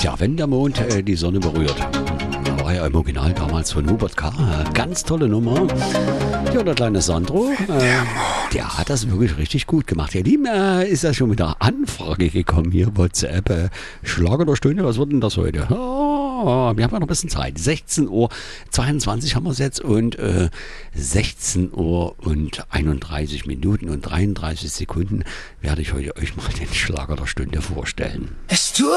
Tja, wenn der Mond die Sonne berührt. War ja im Original damals von Hubert K. Ganz tolle Nummer. Ja, der kleine Sandro, der hat das wirklich richtig gut gemacht. Ihr Lieben, ist ja schon wieder Anfrage gekommen hier, WhatsApp. Schlager der Stunde, was wird denn das heute? Oh, wir haben ja noch ein bisschen Zeit. 16:22 Uhr haben wir es jetzt und 16 Uhr und 31 Minuten und 33 Sekunden werde ich heute euch mal den Schlager der Stunde vorstellen.